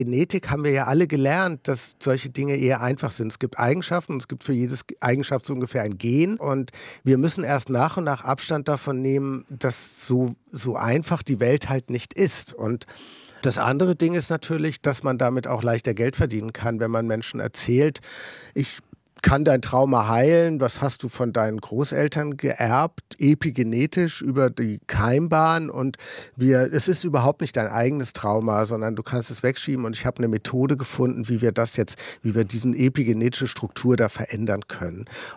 Genetik haben wir ja alle gelernt, dass solche Dinge eher einfach sind. Es gibt Eigenschaften und es gibt für jedes Eigenschaft so ungefähr ein Gen. Und wir müssen erst nach und nach Abstand davon nehmen, dass so einfach die Welt halt nicht ist. Und das andere Ding ist natürlich, dass man damit auch leichter Geld verdienen kann, wenn man Menschen erzählt, ich kann dein Trauma heilen, was hast du von deinen Großeltern geerbt, epigenetisch über die Keimbahn und es ist überhaupt nicht dein eigenes Trauma, sondern du kannst es wegschieben und ich habe eine Methode gefunden, wie wir diesen epigenetische Struktur da verändern können.